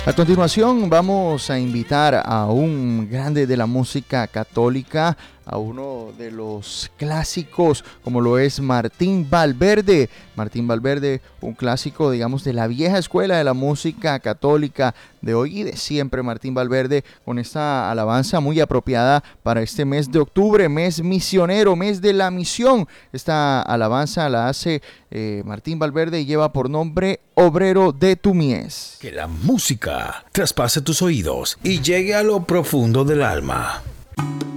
A continuación vamos a invitar a un grande de la música católica, a uno de los clásicos como lo es Martín Valverde. Martín Valverde, un clásico, digamos, de la vieja escuela de la música católica de hoy y de siempre. Martín Valverde con esta alabanza muy apropiada para este mes de octubre, mes misionero, mes de la misión. Esta alabanza la hace Martín Valverde y lleva por nombre Obrero de tu mies. Que la música traspase tus oídos y llegue a lo profundo del alma.